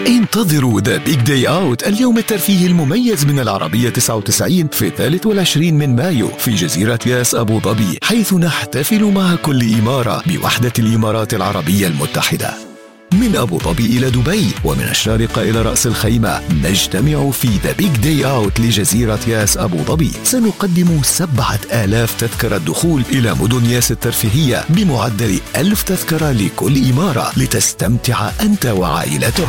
انتظروا ذا بيج داي اوت، اليوم الترفيهي المميز من العربية 99 في 23 من مايو في جزيرة ياس أبو ظبي، حيث نحتفل مع كل إمارة بوحدة الإمارات العربية المتحدة. من أبو ظبي إلى دبي ومن الشارقة إلى رأس الخيمة نجتمع في ذا بيج داي أوت لجزيرة ياس أبو ظبي. سنقدم 7000 تذكرة دخول إلى مدن ياس الترفيهية بمعدل 1000 تذكرة لكل إمارة لتستمتع أنت وعائلتك.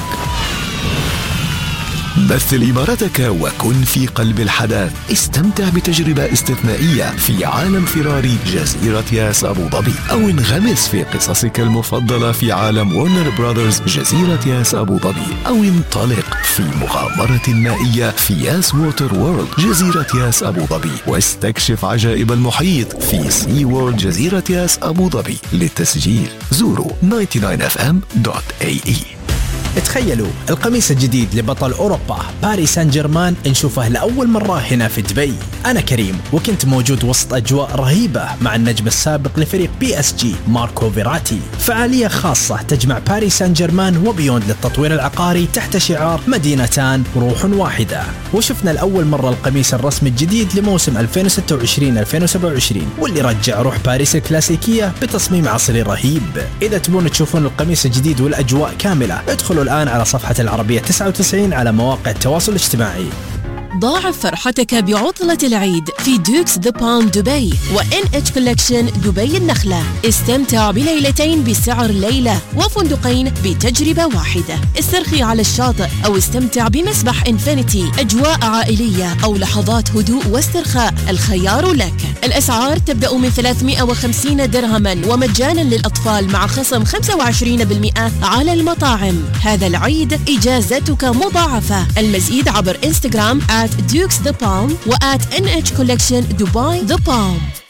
مثل إمارتك وكن في قلب الحدث. استمتع بتجربة استثنائية في عالم فراري جزيرة ياس أبو ظبي، أو انغمس في قصصك المفضلة في عالم وارنر براذرز جزيرة ياس أبو ظبي، أو انطلق في مغامرة مائية في ياس ووتر وورلد جزيرة ياس أبو ظبي، واستكشف عجائب المحيط في سي وورلد جزيرة ياس أبو ظبي. للتسجيل زوروا 99fm.ae. تخيلوا القميص الجديد لبطل أوروبا باريس سان جيرمان نشوفه لأول مرة هنا في دبي. أنا كريم وكنت موجود وسط أجواء رهيبة مع النجم السابق لفريق PSG ماركو فيراتي. فعالية خاصة تجمع باريس سان جيرمان وبيوند للتطوير العقاري تحت شعار مدينتان روح واحدة. وشفنا لأول مرة القميص الرسمي الجديد لموسم 2026-2027 واللي رجع روح باريس الكلاسيكية بتصميم عصري رهيب. إذا تبون تشوفون القميص الجديد والأجواء كاملة ادخلوا الآن على صفحة العربية 99 على مواقع التواصل الاجتماعي. ضاعف فرحتك بعطلة العيد في دوكس ذا بالم دبي وNH كولكشن دبي النخلة. استمتع بليلتين بسعر ليلة وفندقين بتجربة واحدة. استرخي على الشاطئ أو استمتع بمسبح إنفينيتي، أجواء عائلية أو لحظات هدوء واسترخاء، الخيار لك. الأسعار تبدأ من 350 درهما ومجانا للأطفال مع خصم 25% على المطاعم. هذا العيد إجازتك مضاعفة. المزيد عبر إنستغرام @DukesThePalm و @NH Collection Dubai The Palm.